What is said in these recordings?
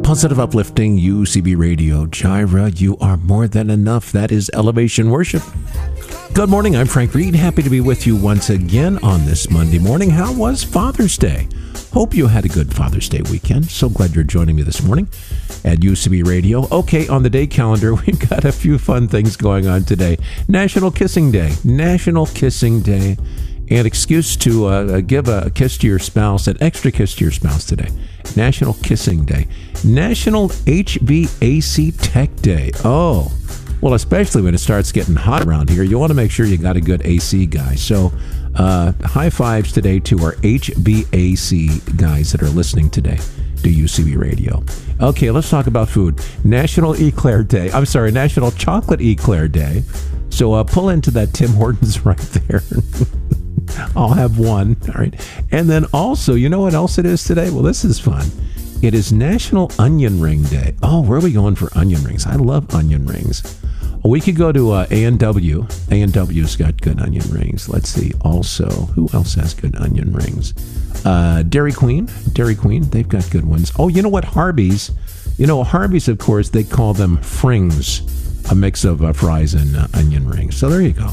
Positive uplifting UCB Radio. Jireh, you are more than enough. That is Elevation Worship. Good morning. I'm Frank Reed. Happy to be with you once again on this Monday morning. How was Father's Day? Hope you had a good Father's Day weekend. So glad you're joining me this morning at UCB Radio. Okay, on the day calendar, we've got a few fun things going on today. National Kissing Day. National Kissing Day. An excuse to give a kiss to your spouse, an extra kiss to your spouse today. National Kissing Day. National HVAC Tech Day. Oh, well, especially when it starts getting hot around here, you want to make sure you got a good AC guy. So high fives today to our HVAC guys that are listening today to UCB Radio. Okay, let's talk about food. National Eclair Day. I'm sorry, National Chocolate Eclair Day. So pull into that Tim Hortons right there. I'll have one. All right. And then also, you know what else it is today? Well, this is fun. It is National Onion Ring Day. Oh, where are we going for onion rings? I love onion rings. We could go to A&W. A&W's got good onion rings. Let's see. Also, who else has good onion rings? Dairy Queen. Dairy Queen. They've got good ones. Oh, you know what? Harvey's. You know, Harvey's, of course, they call them frings, a mix of fries and onion rings. So there you go.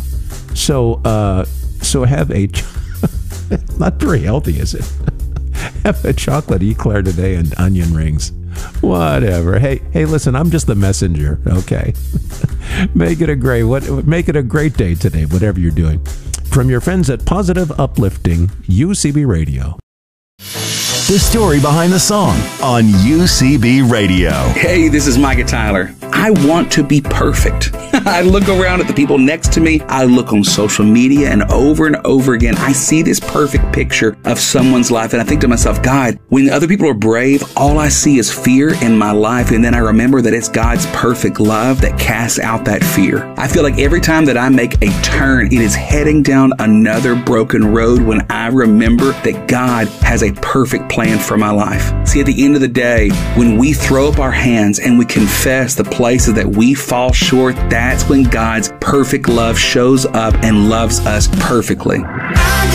So have a, not very healthy, is it? Have a chocolate eclair today and onion rings. Whatever. Hey, listen, I'm just the messenger, okay? Make it a great day today, whatever you're doing. From your friends at Positive Uplifting UCB Radio. The story behind the song on UCB Radio. Hey, this is Micah Tyler. I want to be perfect. I look around at the people next to me. I look on social media, and over again, I see this perfect picture of someone's life. And I think to myself, God, when other people are brave, all I see is fear in my life. And then I remember that it's God's perfect love that casts out that fear. I feel like every time that I make a turn, it is heading down another broken road when I remember that God has a perfect plan for my life. See, at the end of the day, when we throw up our hands and we confess the places that we fall short, that's when God's perfect love shows up and loves us perfectly.